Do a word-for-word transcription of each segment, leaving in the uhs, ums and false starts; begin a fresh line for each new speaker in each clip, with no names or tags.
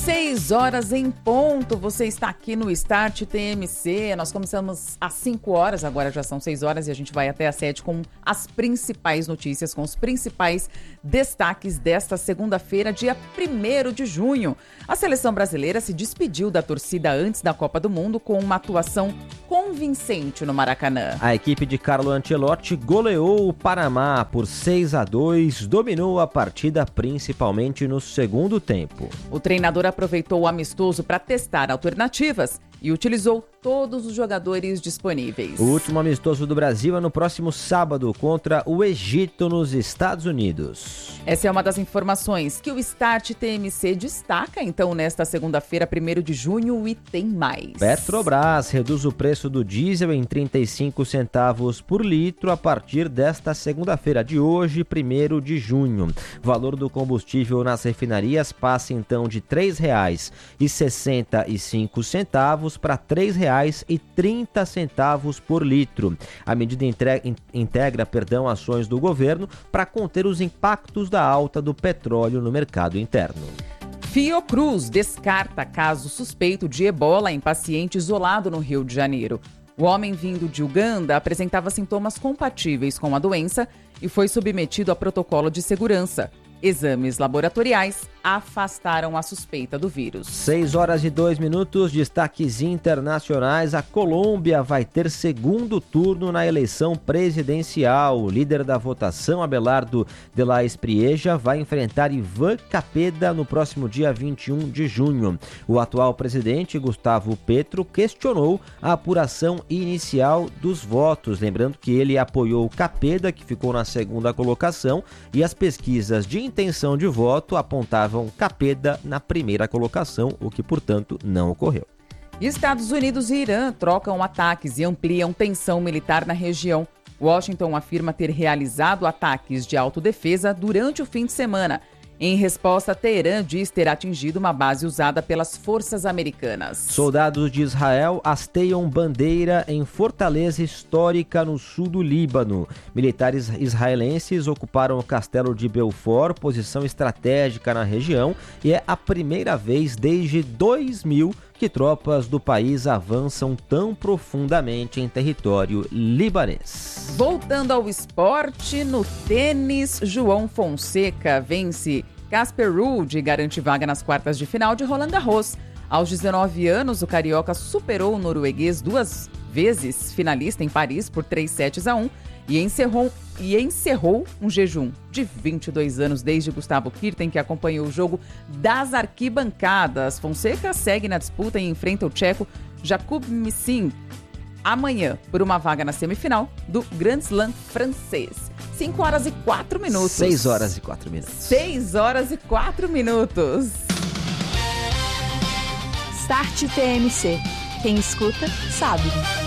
Seis horas em ponto, você está aqui no Start T M C, nós começamos às cinco horas, agora já são seis horas e a gente vai até às sete com as principais notícias, com os principais destaques desta segunda-feira, dia primeiro de junho. A seleção brasileira se despediu da torcida antes da Copa do Mundo com uma atuação convincente no Maracanã.
A equipe de Carlo Ancelotti goleou o Panamá por seis a dois, dominou a partida principalmente no segundo tempo.
O treinador aproveitou o amistoso para testar alternativas e utilizou todos os jogadores disponíveis.
O último amistoso do Brasil é no próximo sábado contra o Egito nos Estados Unidos.
Essa é uma das informações que o Start T M C destaca então nesta segunda-feira, primeiro de junho, e tem mais.
Petrobras reduz o preço do diesel em trinta e cinco centavos por litro a partir desta segunda-feira de hoje, primeiro de junho. O valor do combustível nas refinarias passa então de três reais e sessenta e cinco centavos para três reais e trinta centavos por litro. A medida integra, integra perdão, ações do governo para conter os impactos da alta do petróleo no mercado interno.
Fiocruz descarta caso suspeito de ebola em paciente isolado no Rio de Janeiro. O homem vindo de Uganda apresentava sintomas compatíveis com a doença e foi submetido a protocolo de segurança. Exames laboratoriais afastaram a suspeita do vírus.
seis horas e dois minutos, destaques internacionais. A Colômbia vai ter segundo turno na eleição presidencial. O líder da votação, Abelardo de la Espriella, vai enfrentar Ivan Cepeda no próximo dia vinte e um de junho. O atual presidente, Gustavo Petro, questionou a apuração inicial dos votos. Lembrando que ele apoiou Cepeda, que ficou na segunda colocação, e as pesquisas de intenção de voto apontavam Cepeda na primeira colocação, o que, portanto, não ocorreu.
Estados Unidos e Irã trocam ataques e ampliam tensão militar na região. Washington afirma ter realizado ataques de autodefesa durante o fim de semana. Em resposta, Teherã diz ter atingido uma base usada pelas forças americanas.
Soldados de Israel hasteiam bandeira em fortaleza histórica no sul do Líbano. Militares israelenses ocuparam o castelo de Belfort, posição estratégica na região, e é a primeira vez desde dois mil que tropas do país avançam tão profundamente em território libanês.
Voltando ao esporte, no tênis, João Fonseca vence Casper Ruud e garante vaga nas quartas de final de Roland Garros. Aos dezenove anos, o carioca superou o norueguês duas vezes finalista em Paris por três sets a um e encerrou, e encerrou um jejum de vinte e dois anos desde Gustavo Kirten, que acompanhou o jogo das arquibancadas. Fonseca segue na disputa e enfrenta o tcheco Jakub Missin amanhã por uma vaga na semifinal do Grand Slam francês. cinco horas e quatro minutos.
seis horas e quatro minutos.
seis horas e quatro minutos.
Start T M C. Quem escuta, sabe.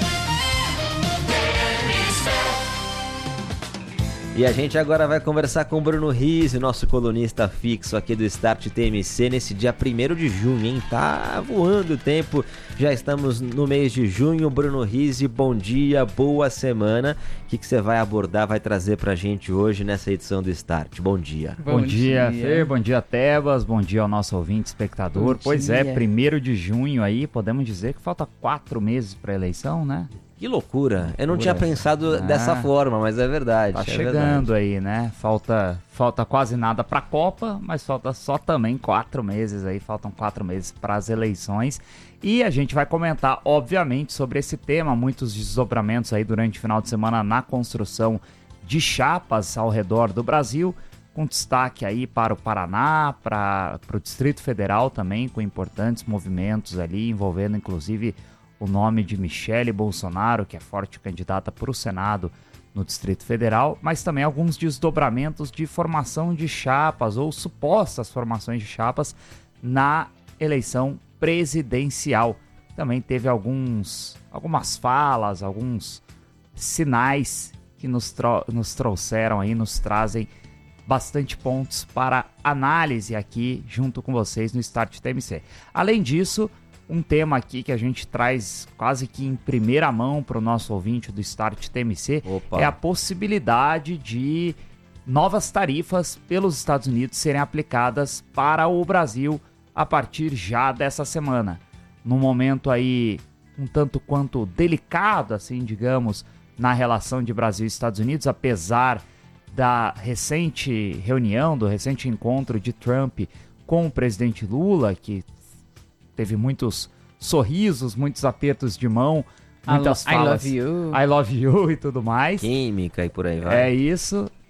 E a gente agora vai conversar com o Bruno Rizzi, nosso colunista fixo aqui do Start T M C, nesse dia primeiro de junho, hein? Tá voando o tempo, já estamos no mês de junho. Bruno Rizzi, bom dia, boa semana. O que, que você vai abordar, vai trazer pra gente hoje nessa edição do Start? Bom dia.
Bom, bom dia, dia, Fer, bom dia, Tebas, bom dia ao nosso ouvinte, espectador. Bom pois dia. É, primeiro de junho aí, podemos dizer que falta quatro meses pra eleição, né?
Que loucura, eu não tinha pensado ah, dessa forma, mas é verdade.
Tá
é
chegando
verdade.
aí, né? Falta, falta quase nada pra Copa, mas falta só também quatro meses aí, faltam quatro meses para as eleições. E a gente vai comentar, obviamente, sobre esse tema, muitos desdobramentos aí durante o final de semana na construção de chapas ao redor do Brasil, com destaque aí para o Paraná, para o Distrito Federal também, com importantes movimentos ali, envolvendo inclusive o nome de Michele Bolsonaro, que é forte candidata para o Senado no Distrito Federal, mas também alguns desdobramentos de formação de chapas ou supostas formações de chapas na eleição presidencial. Também teve alguns, algumas falas, alguns sinais que nos, tro- nos trouxeram aí, nos trazem bastante pontos para análise aqui junto com vocês no Start T M C. Além disso, um tema aqui que a gente traz quase que em primeira mão para o nosso ouvinte do Start T M C. Opa. É a possibilidade de novas tarifas pelos Estados Unidos serem aplicadas para o Brasil a partir já dessa semana. Num momento aí um tanto quanto delicado, assim, digamos, na relação de Brasil e Estados Unidos, apesar da recente reunião, do recente encontro de Trump com o presidente Lula, que teve muitos sorrisos, muitos apertos de mão, muitas
I
falas,
love you.
I love you e tudo mais.
Química e por aí vai.
É isso.